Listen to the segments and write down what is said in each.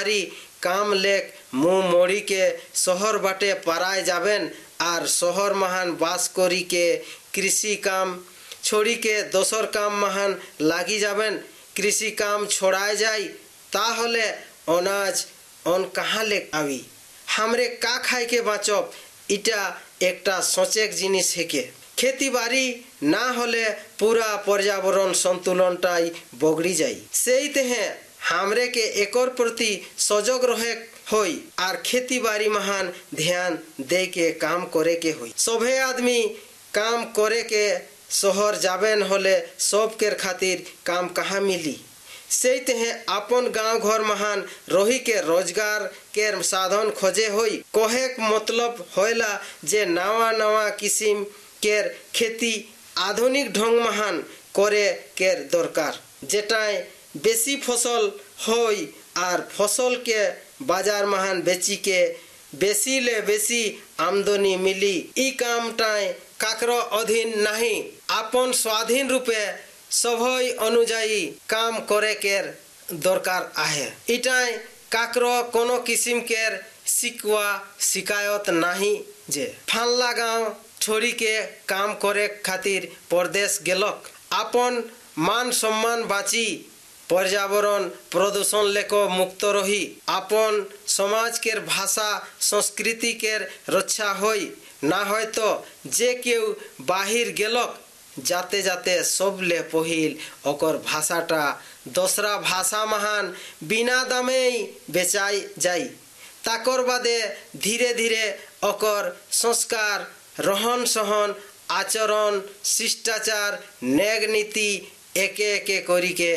बारी काम लेक मुँह मोड़ी के शहर बाटे पराए जाबेन आर शहर महान बास करी के कृषि काम छोड़ी के दोसर काम महान लागी जाबेन। कृषि काम छोड़ाए जाई ताहले अनाज अन कहाँ ले आवी, हमरे का खाई के बाँचब, इटा एकटा सोचेक जिनिस है के। खेती बाड़ी ना होले पूरा पर्यावरण संतुलनटाई बगड़ी जाई। सेई तेहे हमरे के एकर प्रति सजग रहे होई आर खेती बाड़ी महान ध्यान दे के काम करे के होई। सभे आदमी काम करे के शहर जाबेन होले सब केर खातिर काम कहाँ मिली। से तेहे अपन गांव घर महान रही के रोजगार केर साधन खोजे होई। कहेक मतलब होइला जे नवा नवा किस्म केर खेती आधुनिक ढंग महान करे केर दरकार, जेटाय बेसी फसल होई आर फसल के बाजार महान बेची के बेसी ले बेसी आमदनी मिली। ई काम टाय काकरो अधीन नहीं, अपन स्वाधीन रूपे सभई अनुजाई काम करे केर दरकार आहे। इटाय काकरो कोनो किस्म केर शिकवा शिकायत नहीं जे फानला गांव छोड़ी के काम करे खातिर परदेश गेलक। अपन मान सम्मान बाची पर्यावरण प्रदूषण लेको मुक्त रही अपन समाज केर भाषा संस्कृति केर रक्षा होई। ना होय तो जे केउ बाहिर गेलक जाते जाते सब ले पहिल ओकर भाषाटा दूसरा भाषा महान बिना दामे बेचाई जाई। ताकर बादे धीरे धीरे ओकर संस्कार रहन सहन आचरण शिष्टाचार नेग नीति एके एके करी के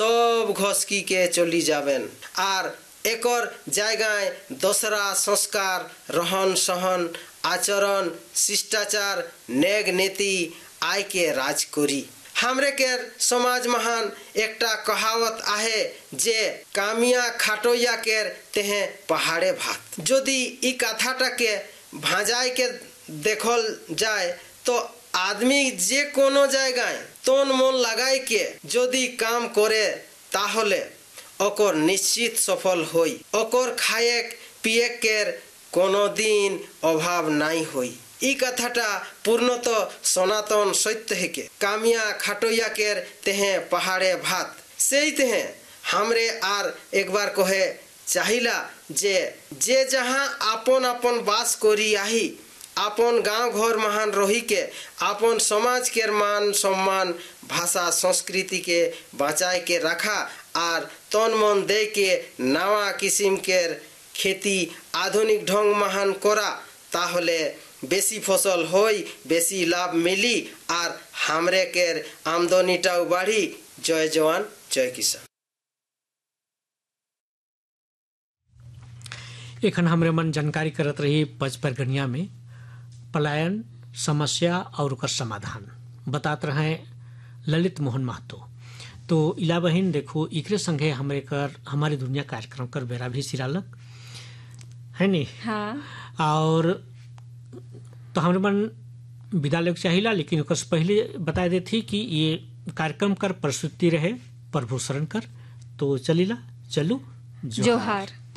सब घसकी के चली जाबेन आर एकर जायगाय दूसरा संस्कार रहन सहन आचरण शिष्टाचार नेग नीति आय के राज करी। हमरे केर समाज महान एकटा कहावत आहे जे कामिया खाटोया केर तेहे पहाड़े भात। यदि ई कथाटा के भाजाई के देखल जाए तो आदमी जे कोनो जायगाय तन मन लगाई के यदि काम करे ताहले ओकर निश्चित सफल होई। ओकर खाए पिए केर कोनो दिन अभाव नहीं होई। ई कथाटा पूर्णतः सनातन सत्य है के कामिया खाटोया केर तेहे पहाड़े भात। से तेहे हमरे आर एक बार कहे चाहिला जे जहाँ आपन आपन बास करी आही आपन गांव घर महान रही के आपन समाज केर मान सम्मान भाषा संस्कृति के बचाए के रखा आर तन मन दे के नवा किस्म केर खेती आधुनिक ढंग महान करा ताहले बेसी फसल होई बेसी लाभ मिली आर हमरे केर आमदनीटाও बढ़ी। जय जवान जय किसान। एखन हमरे मन जानकारी करत रही पचपरगनिया में पलायन समस्या और ओकर समाधान बतात रहे ललित मोहन महतो। तो इला बहिन देखो इकरे संगे हमरे कर हमारी दुनिया कार्यक्रम कर बेरा भी सिरालक है नी। हाँ। और तो हमरे मन विदा लेके चाहिला लेकिन ओकर पहले बता देती कि ये कार्यक्रम कर प्रस्तुति रहे प्रभु शरण कर। तो चलीला चलू जोहार।